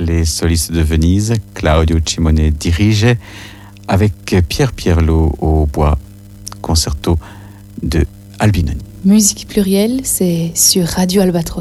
les solistes de Venise. Claudio Cimone dirigeait avec Pierre Pierlot au bois, concerto de Albinoni. Musique plurielle, c'est sur Radio Albatros.